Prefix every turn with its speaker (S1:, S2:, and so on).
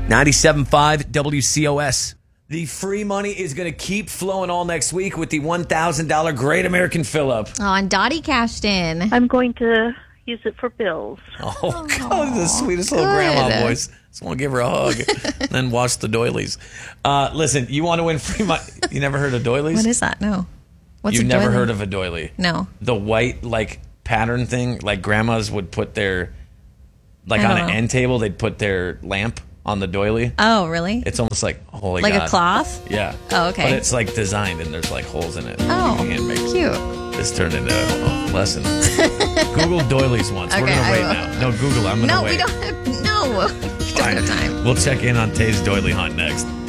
S1: 97.5 WCOS. The free money is going to keep flowing all next week with the $1,000 Great American Fill-Up.
S2: Oh, and Dottie cashed in.
S3: I'm going to use it for bills.
S1: Oh, God, the sweetest little grandma voice. Just want to give her a hug and then watch the doilies. Listen, you want to win free money. You never heard of doilies?
S2: What is that? No. What's
S1: You've
S2: a
S1: never
S2: doily?
S1: heard of a doily?
S2: No.
S1: The white, pattern thing, grandmas would put their, on an end table, they'd put their lamp on the doily.
S2: Oh, really?
S1: It's almost holy
S2: like
S1: God.
S2: a cloth?
S1: Yeah.
S2: Oh, okay.
S1: But it's designed and there's holes in it.
S2: Oh,
S1: Handmade.
S2: cute.
S1: This turned into a lesson. Google doilies once. We're
S2: Okay,
S1: going to
S2: I
S1: wait
S2: will.
S1: now. No, Google. I'm going to
S2: No,
S1: wait.
S2: we don't have time.
S1: We'll check in on Tay's doily hunt next.